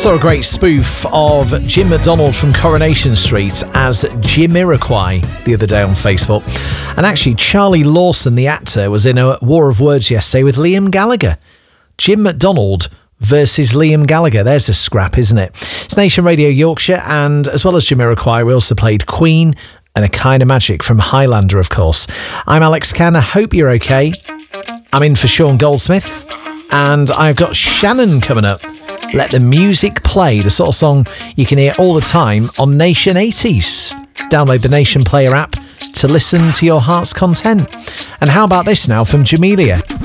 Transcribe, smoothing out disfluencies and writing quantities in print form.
saw a great spoof of Jim McDonald from Coronation Street as Jimiroquai the other day on Facebook. And actually, Charlie Lawson, the actor, was in a war of words yesterday with Liam Gallagher. Jim McDonald versus Liam Gallagher. There's a scrap, isn't it? It's Nation Radio Yorkshire, and as well as Jimiroquai, we also played Queen and A Kind of Magic from Highlander, of course. I'm Alex Cann. I hope you're okay. I'm in for Sean Goldsmith, and I've got Shannon coming up. Let the music play, the sort of song you can hear all the time on Nation 80s. Download the Nation Player app to listen to your heart's content. And how about this now from Jamelia?